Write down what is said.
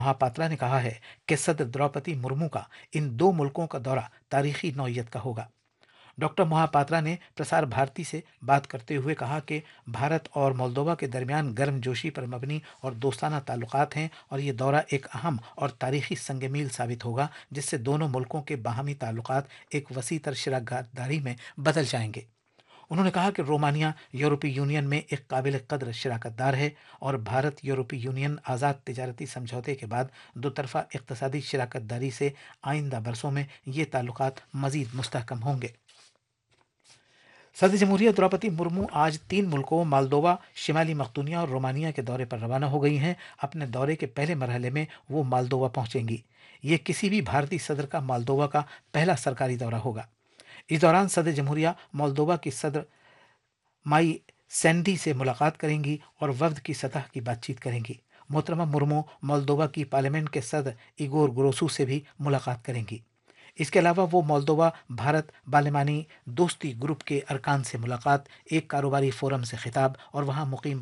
महापात्रा ने कहा है कि सदर द्रौपदी मुर्मू का इन दो मुल्कों का दौरा तारीखी नौयत का होगा। डॉक्टर महापात्रा ने प्रसार भारती से बात करते हुए कहा कि भारत और मोल्दोवा के दरमियान गर्मजोशी पर मबनी और दोस्ताना ताल्लुकात हैं और ये दौरा एक अहम और तारीखी संग मील साबित होगा, जिससे दोनों मुल्कों के बाहमी ताल्लुकात एक वसी तर शराकतदारी में बदल जाएंगे। उन्होंने कहा कि रोमानिया यूरोपीय यूनियन में एक काबिल कद्र शराकतदार है और भारत यूरोपीय यूनियन आज़ाद तिजारती समझौते के बाद दोतरफा इक़्तिसादी शराकतदारी से आइंदा बरसों में ये ताल्लुकात मज़ीद मुस्तहकम होंगे। सदर जमहूरिया द्रौपदी मुर्मू आज 3 मुल्कों मालदोवा, शिमाली मकदूनिया और रोमानिया के दौरे पर रवाना हो गई हैं। अपने दौरे के पहले मरहले में वो मालदोवा पहुंचेंगी। ये किसी भी भारतीय सदर का मालदोवा का पहला सरकारी दौरा होगा। इस दौरान सदर जमहूरिया मोल्दोवा की सदर माई सैंडी से मुलाकात करेंगी और वफद की सतह की बातचीत करेंगी। मोहतरमा मुर्मू मोल्दोवा की पार्लियामेंट के सदर इगोर ग्रोसू से भी मुलाकात करेंगी। इसके अलावा वो मोल्दोवा भारत बालिमानी दोस्ती ग्रुप के अरकान से मुलाकात, एक कारोबारी फोरम से खिताब और वहाँ मुकीम